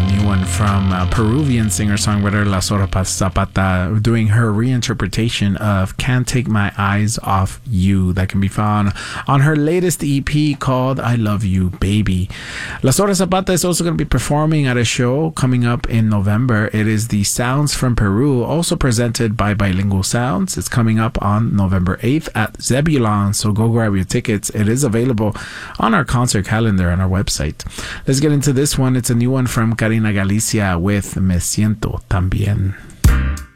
new one from Peruvian singer-songwriter La Sora Zapata doing her reinterpretation of Can't Take My Eyes Off You. That can be found on her latest EP called I Love You, Baby. La Sora Zapata is also going to be performing at a show coming up in November. It is the Sounds from Peru, also presented by Bilingual Sounds. It's coming up on November 8th at Zebulon, so go grab your tickets. It is available on our concert calendar on our website. Let's get into this one. It's a new one from Karina Galicia with Me Siento También.